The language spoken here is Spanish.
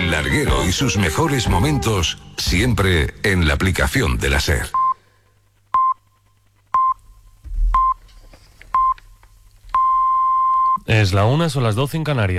El larguero y sus mejores momentos, siempre en la aplicación de la SER. Es la 1, son las 12 en Canarias.